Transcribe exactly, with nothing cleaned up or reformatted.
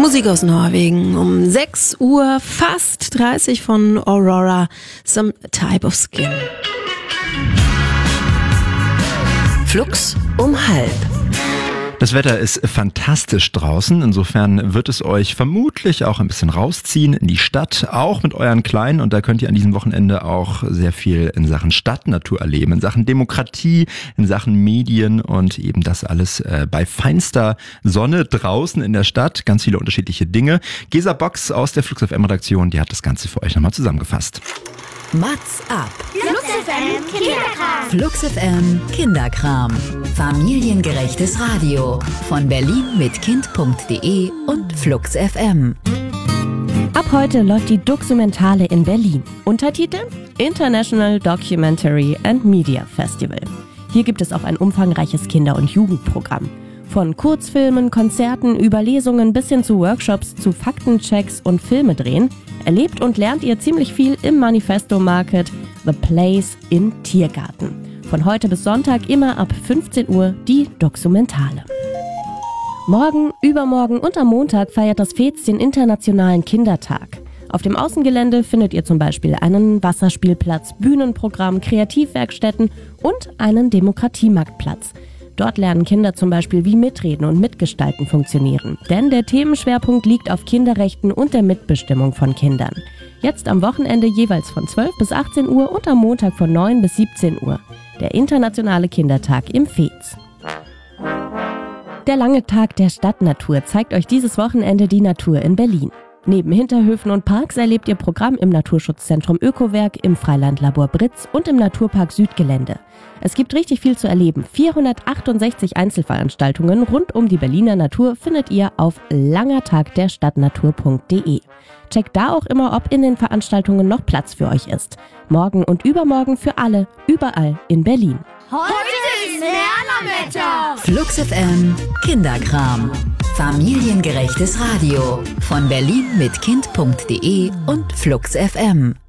Musik aus Norwegen um sechs Uhr, fast dreißig von Aurora, Some Type of Skin. Flux um halb. Das Wetter ist fantastisch draußen, insofern wird es euch vermutlich auch ein bisschen rausziehen in die Stadt, auch mit euren Kleinen, und da könnt ihr an diesem Wochenende auch sehr viel in Sachen Stadtnatur erleben, in Sachen Demokratie, in Sachen Medien und eben das alles äh, bei feinster Sonne draußen in der Stadt, ganz viele unterschiedliche Dinge. Gesa Box aus der Flux F M-Redaktion, die hat das Ganze für euch nochmal zusammengefasst. Mats ab. Flux F M Kinderkram. Flux F M Kinderkram. Familiengerechtes Radio. Von Berlin mit Kind punkt de und Flux F M. Ab heute läuft die Duxumentale in Berlin. Untertitel: International Documentary and Media Festival. Hier gibt es auch ein umfangreiches Kinder- und Jugendprogramm. Von Kurzfilmen, Konzerten, über Lesungen bis hin zu Workshops, zu Faktenchecks und Filmedrehen erlebt und lernt ihr ziemlich viel im Manifesto Market The Place in Tiergarten. Von heute bis Sonntag immer ab fünfzehn Uhr die Duxumentale. Morgen, übermorgen und am Montag feiert das F E Z den Internationalen Kindertag. Auf dem Außengelände findet ihr zum Beispiel einen Wasserspielplatz, Bühnenprogramm, Kreativwerkstätten und einen Demokratiemarktplatz. Dort lernen Kinder zum Beispiel, wie Mitreden und Mitgestalten funktionieren. Denn der Themenschwerpunkt liegt auf Kinderrechten und der Mitbestimmung von Kindern. Jetzt am Wochenende jeweils von zwölf bis achtzehn Uhr und am Montag von neun bis siebzehn Uhr. Der Internationale Kindertag im F E Z. Der lange Tag der Stadtnatur zeigt euch dieses Wochenende die Natur in Berlin. Neben Hinterhöfen und Parks erlebt ihr Programm im Naturschutzzentrum Ökowerk, im Freilandlabor Britz und im Naturpark Südgelände. Es gibt richtig viel zu erleben. vierhundertachtundsechzig Einzelveranstaltungen rund um die Berliner Natur findet ihr auf langertagderstadtnatur punkt de. Checkt da auch immer, ob in den Veranstaltungen noch Platz für euch ist. Morgen und übermorgen für alle, überall in Berlin. Heute ist Lernerwetter. Flux F M Kinderkram. Familiengerechtes Radio. Von Berlin mit Kind punkt de und Flux F M.